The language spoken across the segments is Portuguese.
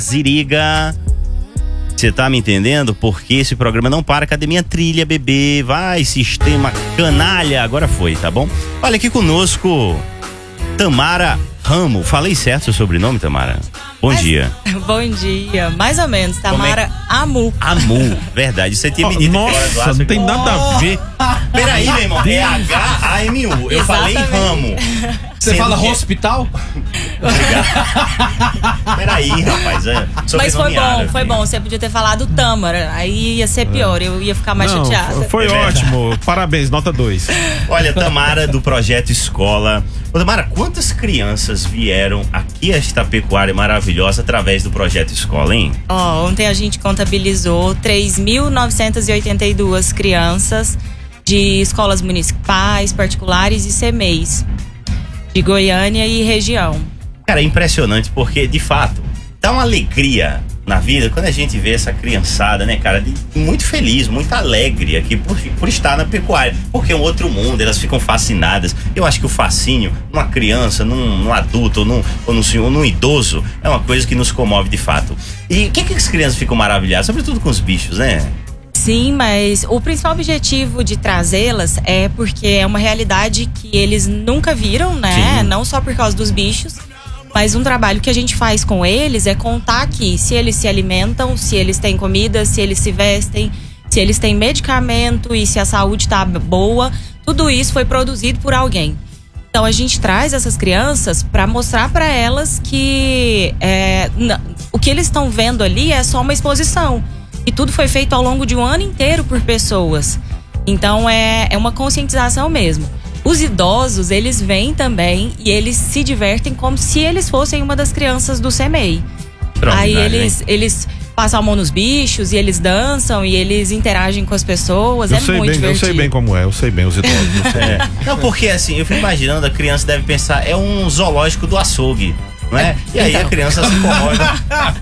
Ziriga. Você tá me entendendo? Porque esse programa não para. Academia Trilha, bebê. Vai, sistema canalha. Agora foi, tá bom? Olha aqui conosco, Tamara Ramo. Falei certo seu sobrenome, Tamara? Bom dia. Bom dia. Mais ou menos. Tamara Amu. Amu. Verdade. Você tinha me dito. Nossa, não tem nada a ver. Peraí, meu irmão. É H-A-M-U. Eu falei Ramo. Você fala hospital? Peraí, rapaz. Mas foi bom. Você podia ter falado Tâmara. Aí ia ser pior. Eu ia ficar mais chateada. Foi ótimo. Parabéns, nota 2. Olha, Tamara do Projeto Escola. Ô, Tamara, quantas crianças vieram aqui a esta pecuária maravilhosa através do Projeto Escola, hein? Ontem a gente contabilizou 3.982 crianças de escolas municipais, particulares e CMEIs de Goiânia e região. Cara, é impressionante porque, de fato, dá uma alegria na vida quando a gente vê essa criançada, né, cara, muito feliz, muito alegre aqui por estar na pecuária, porque é um outro mundo, elas ficam fascinadas. Eu acho que o fascínio numa criança, num adulto, num idoso, é uma coisa que nos comove de fato. E o que as crianças ficam maravilhadas? Sobretudo com os bichos, né? Sim, mas o principal objetivo de trazê-las é porque é uma realidade que eles nunca viram, né? Sim. Não só por causa dos bichos, mas um trabalho que a gente faz com eles é contar que se eles se alimentam, se eles têm comida, se eles se vestem, se eles têm medicamento e se a saúde tá boa, tudo isso foi produzido por alguém. Então a gente traz essas crianças para mostrar para elas que o que eles estão vendo ali é só uma exposição. E tudo foi feito ao longo de um ano inteiro por pessoas. Então é uma conscientização mesmo. Os idosos, eles vêm também e eles se divertem como se eles fossem uma das crianças do CMEI. Aí eles passam a mão nos bichos e eles dançam e eles interagem com as pessoas. Muito divertido. Eu sei bem como é, eu sei bem os idosos. Não, porque assim, eu fico imaginando, a criança deve pensar, é um zoológico do açougue. Não é? E aí a criança se incomoda.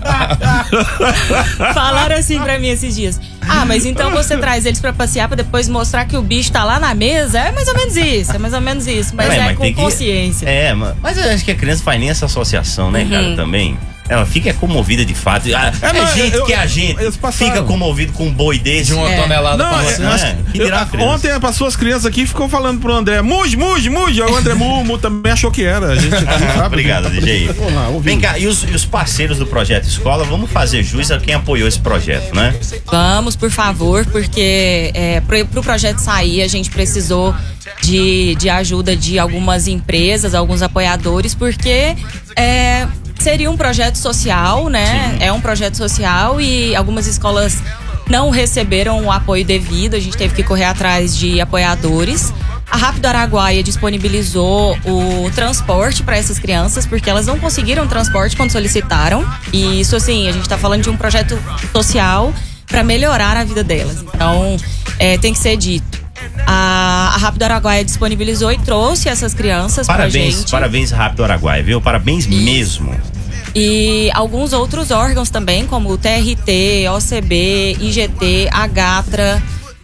Falaram assim pra mim esses dias. Mas então você traz eles pra passear pra depois mostrar que o bicho tá lá na mesa? É mais ou menos isso. Mas é com consciência. Mas eu acho que a criança faz nem essa associação, né, cara, também. Ela fica comovida de fato. A gente fica comovido com um boi desse. De uma tonelada. Ontem passou as crianças aqui e ficou falando pro André, muge. O André Mu também achou que era. A gente sabe. Obrigado, DJ. Vem cá, e os parceiros do Projeto Escola, vamos fazer jus a quem apoiou esse projeto, né? Vamos, por favor, porque pro projeto sair, a gente precisou de ajuda de algumas empresas, alguns apoiadores, porque seria um projeto social, né? Sim. É um projeto social e algumas escolas não receberam o apoio devido. A gente teve que correr atrás de apoiadores. A Rápido Araguaia disponibilizou o transporte para essas crianças, porque elas não conseguiram transporte quando solicitaram. E isso, assim, a gente tá falando de um projeto social para melhorar a vida delas. Então, tem que ser dito. A Rápido Araguaia disponibilizou e trouxe essas crianças pra gente. Parabéns, Rápido Araguaia, viu? Parabéns mesmo. E alguns outros órgãos também, como o TRT, OCB, IGT, Agatra,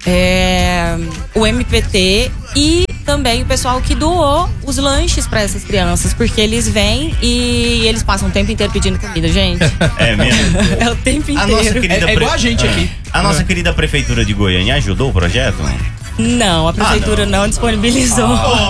o MPT e também o pessoal que doou os lanches para essas crianças, porque eles vêm e eles passam o tempo inteiro pedindo comida, gente. É mesmo? É o tempo inteiro. É igual a gente aqui. A nossa querida Prefeitura de Goiânia ajudou o projeto? Não, a Prefeitura não disponibilizou.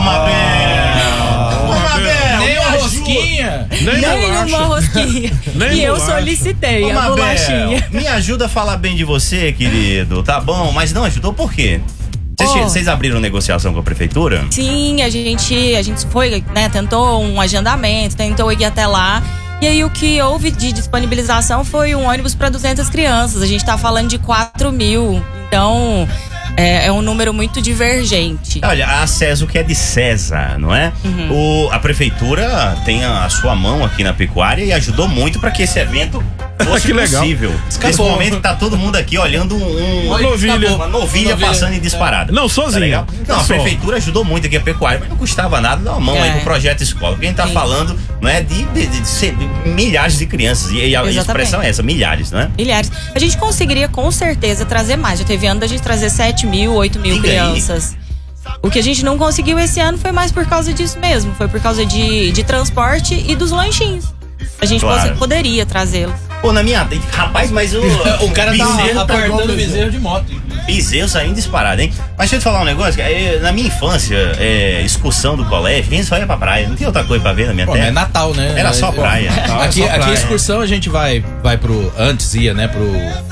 Nem uma rosquinha. Nenhuma rosquinha. E eu solicitei a bolachinha. Me ajuda a falar bem de você, querido, tá bom? Mas não ajudou por quê? Vocês abriram negociação com a prefeitura? Sim, a gente foi, né, tentou um agendamento, tentou ir até lá. E aí o que houve de disponibilização foi um ônibus para 200 crianças. A gente tá falando de 4.000. Então, é um número muito divergente. Olha, a César, o que é de César, não é? A prefeitura tem a sua mão aqui na pecuária e ajudou muito para que esse evento fosse possível. Nesse momento tá todo mundo aqui olhando uma novilha passando em disparada. Não, sozinho. Tá não, a prefeitura ajudou muito aqui a pecuária, mas não custava nada dar uma mão aí pro Projeto Escola. Porque a gente tá falando, não é, de milhares de crianças. E a expressão é essa, milhares, não é? Milhares. A gente conseguiria com certeza trazer mais. Já teve ano da gente trazer 7.000, 8.000 crianças. O que a gente não conseguiu esse ano foi mais por causa disso mesmo. Foi por causa de transporte e dos lanchinhos. A gente poderia trazê-los. Pô, na minha... Rapaz, mas o cara tá apertando o bezerro de moto. Bezerro saindo disparado, hein? Mas deixa eu te falar um negócio. Na minha infância, excursão do colégio, a gente só ia pra praia. Não tinha outra coisa pra ver na minha terra. É Natal, né? Era só praia. Aqui excursão a gente vai pro... Antes ia, né? Pro...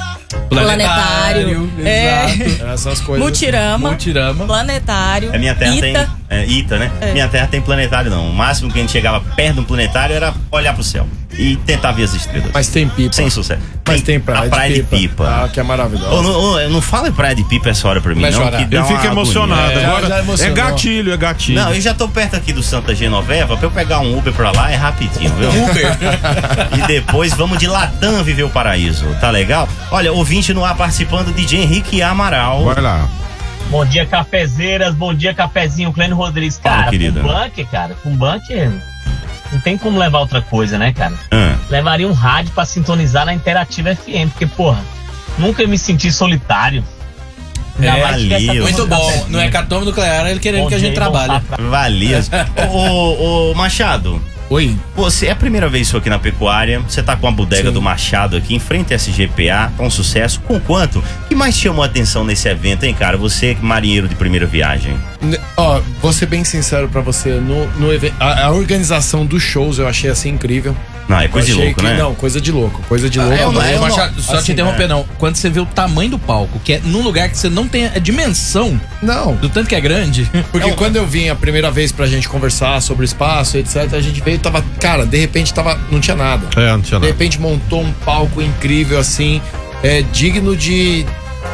Planetário. Exato. Essas coisas. Mutirama. Planetário. A minha terra Ita. tem... Ita, né? Minha terra tem planetário, não. O máximo que a gente chegava perto de um planetário era olhar pro céu e tentar ver as estrelas. Mas tem pipa. Sem sucesso. Mas tem praia, a praia de pipa. Ah, que é maravilhosa. Não fala em praia de pipa essa hora pra mim, vai não. Chorar. Que Eu fico emocionado. Agora já é gatilho, é gatilho. Não, eu já tô perto aqui do Santa Genoveva. Pra eu pegar um Uber pra lá é rapidinho, viu? Uber. E depois vamos de Latam viver o paraíso. Tá legal? Olha, ouvinte no ar participando, DJ Henrique Amaral. Vai lá. Bom dia, cafezeiras. Bom dia, cafezinho. Clênio Rodrigues. Cara, com bunker, não tem como levar outra coisa, né, cara? Levaria um rádio pra sintonizar na Interativa FM, porque, porra, nunca me senti solitário. Muito bom. No Hecatombe Nuclear, ele querendo que a gente trabalhe. Valeu. Ô, Machado. Oi. Você é a primeira vez aqui na pecuária. Você tá com a bodega do Machado aqui em frente à SGPA, tá um sucesso. Com quanto? O que mais chamou a atenção nesse evento, hein, cara? Você, marinheiro de primeira viagem. Ó, vou ser bem sincero pra você, no evento, a organização dos shows eu achei assim incrível. Não, é coisa de louco, né? Não, coisa de louco. Machado, só te interrompendo, quando você vê o tamanho do palco, que é num lugar que você não tem a dimensão do tanto que é grande. Porque quando eu vim a primeira vez pra gente conversar sobre o espaço, etc, a gente veio e tava, cara, de repente não tinha nada. Não tinha nada. De repente montou um palco incrível assim, digno de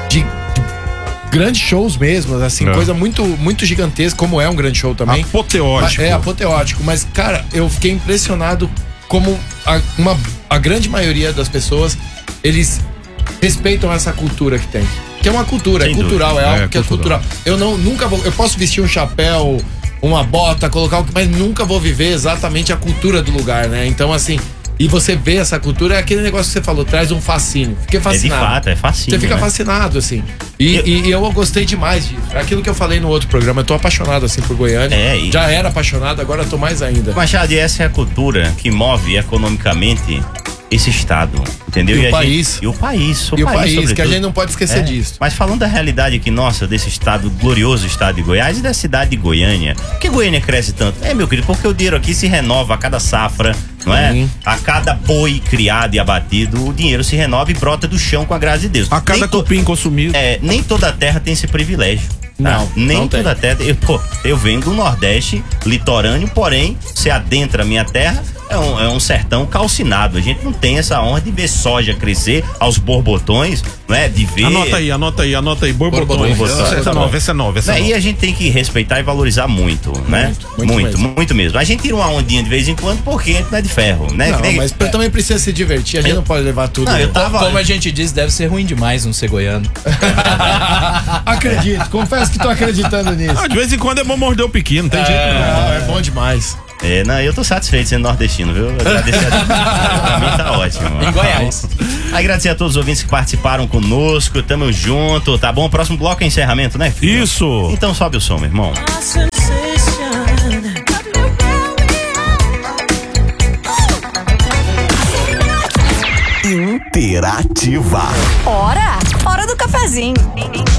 grandes shows mesmo, assim, coisa muito, muito gigantesca, como é um grande show também. Apoteótico. Apoteótico, mas, cara, eu fiquei impressionado como a grande maioria das pessoas, eles respeitam essa cultura que tem. Que é uma cultura, é cultural, é algo que é cultural. Eu nunca vou, eu posso vestir um chapéu, uma bota, colocar o que, mas nunca vou viver exatamente a cultura do lugar, né? Então, assim, e você vê essa cultura, é aquele negócio que você falou, traz um fascínio. Fiquei fascinado. De fato, é fascínio. Você fica fascinado, assim. E eu gostei demais disso. É aquilo que eu falei no outro programa. Eu tô apaixonado, assim, por Goiânia. Já era apaixonado, agora tô mais ainda. Machado, e essa é a cultura que move economicamente esse estado, entendeu? E o país. O país, que a gente não pode esquecer disso. Mas falando da realidade aqui, nossa, desse estado, glorioso estado de Goiás e da cidade de Goiânia. Por que Goiânia cresce tanto? Meu querido, porque o dinheiro aqui se renova a cada safra, não é? A cada boi criado e abatido, o dinheiro se renova e brota do chão com a graça de Deus. A cada cupim consumido. Nem toda a terra tem esse privilégio. Tá? Nem toda a terra. Eu venho do Nordeste, litorâneo, porém, você adentra a minha terra, é um sertão calcinado. A gente não tem essa honra de ver soja crescer aos borbotões, não é? De ver. Anota aí. Borbotões. Essa é nova. E a gente tem que respeitar e valorizar muito, né? Muito mesmo. A gente tira uma ondinha de vez em quando porque a gente não é de ferro, né? Mas também precisa se divertir, a gente não pode levar tudo. Como a gente diz, deve ser ruim demais não ser goiano. Acredito, confesso que tô acreditando nisso. De vez em quando é bom morder o piqui, não tem jeito não. É bom demais. Eu tô satisfeito sendo nordestino, viu? Agradecer a Deus. Pra mim tá ótimo. Em Goiás. Agradecer a todos os ouvintes que participaram conosco. Tamo junto, tá bom? Próximo bloco é encerramento, né, filho? Isso! Então sobe o som, meu irmão. Interativa. Hora do cafezinho.